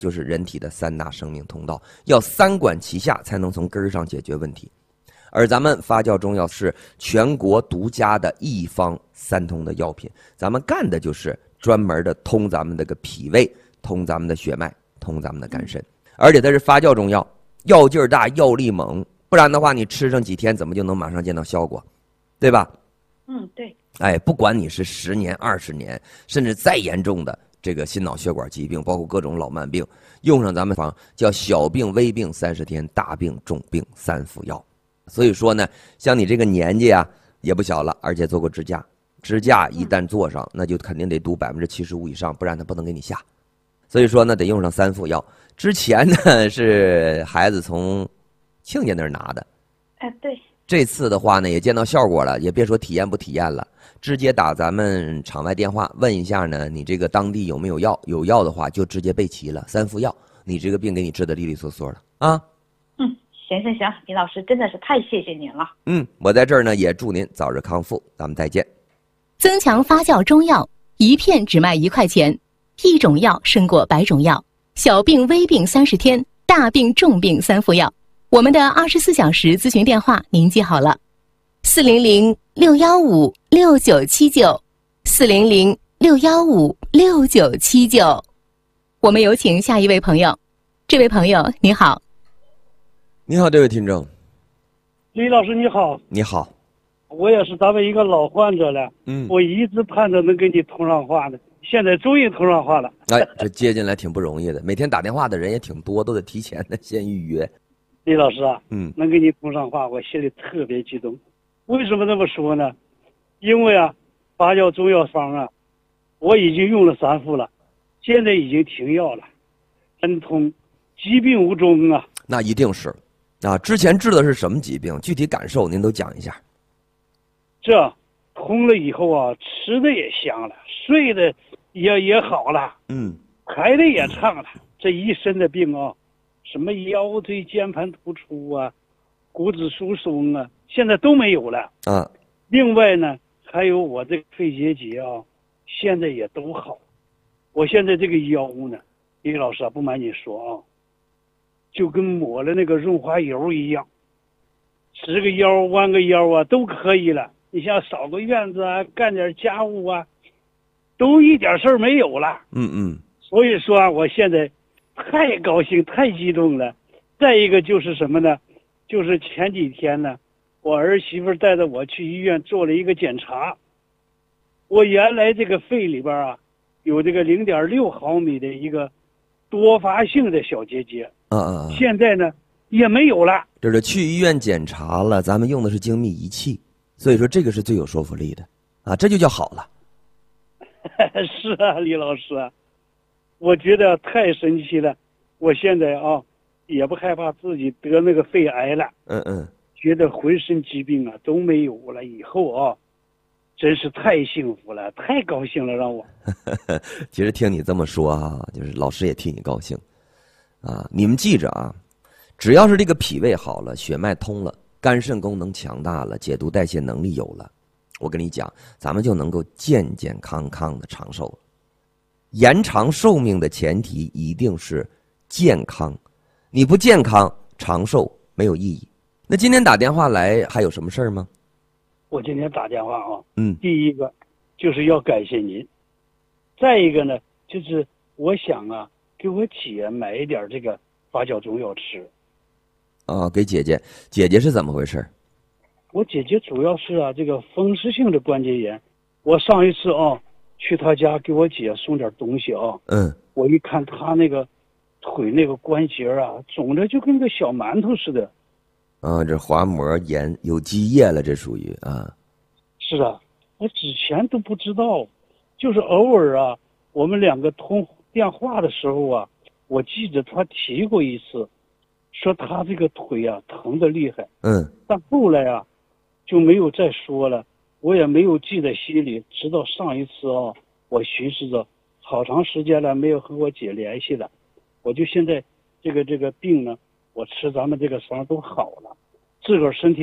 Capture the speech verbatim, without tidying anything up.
就是人体的三大生命通道，要三管齐下才能从根儿上解决问题。而咱们发酵中药是全国独家的一方三通的药品，咱们干的就是专门的通咱们这个脾胃，通咱们的血脉，通咱们的肝肾。而且它是发酵中药，药劲儿大，药力猛，不然的话你吃上几天怎么就能马上见到效果，对吧？ 嗯，对。 哎，不管你是十年、二十年，甚至再严重的这个心脑血管疾病，包括各种老慢病，用上咱们方叫小病微病三十天，大病重病三服药。所以说呢，像你这个年纪啊也不小了，而且做过支架，支架一旦做上，那就肯定得读百分之七十五以上，不然他不能给你下。所以说呢，得用上三副药。之前呢是孩子从亲家那儿拿的， 哎，对。 这次的话呢也见到效果了，也别说体验不体验了，直接打咱们场外电话问一下呢，你这个当地有没有药？有药的话就直接备齐了，三副药，你这个病给你治得利利索索了啊。 嗯，行行行，李老师真的是太谢谢您了。 嗯，我在这儿呢也祝您早日康复，咱们再见。 增强发酵中药，一片只卖一块钱，一种药胜过百种药。小病微病三十天，大病重病三副药。我们的二十四小时咨询电话您记好了：四零零六幺五六九七九，四零零六幺五六九七九。我们有请下一位朋友。这位朋友你好。 你好，这位听众。 李老师你好。 你好。 我也是咱们一个老患者了， 嗯， 我一直盼着能跟你通上话的，现在终于通上话了。 哎，这接进来挺不容易的，每天打电话的人也挺多，都得提前的先预约。 李老师啊， 嗯， 能跟你通上话，我心里特别激动。为什么这么说呢？因为啊，发酵中药方啊，我已经用了三副了，现在已经停药了，神通，疾病无踪啊。 那一定是，啊，之前治的是什么疾病？具体感受您都讲一下。 这通了以后啊，吃的也香了，睡的也也好了， 嗯， 排的也畅了，这一身的病啊。什么腰椎间盘突出啊，骨质疏松啊，现在都没有了啊。 另外呢，还有我这个肺结节啊，现在也都好。我现在这个腰呢，李老师啊，不瞒你说啊，就跟抹了那个润滑油一样，直个腰弯个腰啊都可以了。你像扫个院子啊，干点家务啊，都一点事儿没有了。 嗯嗯。 所以说啊，我现在太高兴太激动了。再一个就是什么呢，就是前几天呢，我儿媳妇带着我去医院做了一个检查，我原来这个肺里边啊有这个 零点六毫米的一个多发性的小结节， 啊啊， 现在呢也没有了。 这是去医院检查了，咱们用的是精密仪器，所以说这个是最有说服力的啊，这就叫好了。 是啊，李老师啊，我觉得太神奇了。我现在啊，也不害怕自己得那个肺癌了。 嗯嗯， 觉得浑身疾病啊都没有了，以后啊，真是太幸福了，太高兴了，让我。 其实听你这么说啊，就是老师也替你高兴啊。你们记着啊，只要是这个脾胃好了，血脉通了，肝肾功能强大了，解毒代谢能力有了，我跟你讲，咱们就能够健健康康的长寿了。延长寿命的前提一定是健康，你不健康，长寿没有意义。那今天打电话来还有什么事儿吗？ 我今天打电话啊， 嗯， 第一个就是要感谢您，再一个呢，就是我想啊，给我姐买一点这个发酵中药吃。 啊，给姐姐，姐姐是怎么回事？ 我姐姐主要是啊，这个风湿性的关节炎。我上一次啊，去她家给我姐送点东西啊， 嗯， 我一看她那个腿那个关节啊，肿的就跟个小馒头似的。 啊，这滑膜炎有积液了，这属于啊。 是啊，我之前都不知道，就是偶尔啊，我们两个通电话的时候啊，我记得他提过一次，说他这个腿啊疼得厉害。 嗯， 但后来啊，就没有再说了，我也没有记在心里。直到上一次啊，我寻思着好长时间了没有和我姐联系了，我就现在这个这个病呢，我吃咱们这个方都好了，自个儿身体